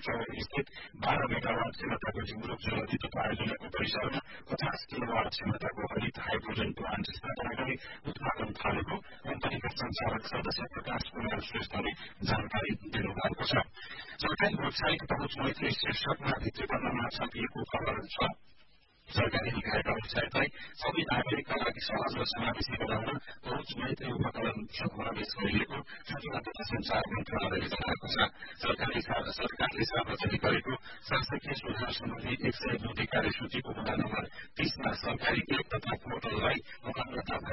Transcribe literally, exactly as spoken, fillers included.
चौर स्थित बाह्र मेगावाट क्षमताको झिमरुक जलविद्युत आयोजनाको परिसरमा पचास किलोवाट क्षमताको हरित हाइड्रोजन प्लान्ट स्थापना गरी उत्पादन थालेको कम्पनीका संचालक सदस्य प्रकाश कुमार श्रेष्ठले जानकारी दिनुभएको छ। सरकारी वेबसाइट पहुँच मैत्री शीर्षकमा भित्री पन्नामा छापिएको खबर छ। सरकारी निकायका वेबसाइटलाई सबै नागरिकका लागि सहज र समावेशी बनाउन पहुँच मैत्री उपकरण समावेश गरिएको सूचना तथा संचार मन्त्रालयले जनाएको छ। सरकारले सार्वजनिक गरेको शासकीय सुधार सम्बन्धी एक सय दुई कार्यसूचीको मुद्दा नम्बर तीसमा सरकारी एप तथा पोर्टललाई अमान्यता